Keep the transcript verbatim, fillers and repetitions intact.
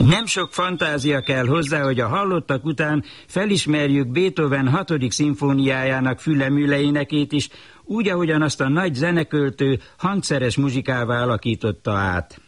Nem sok fantázia kell hozzá, hogy a hallottak után felismerjük Beethoven hatodik szimfóniájának fülemüle énekét is, úgy, ahogyan azt a nagy zeneköltő hangszeres muzsikává alakította át.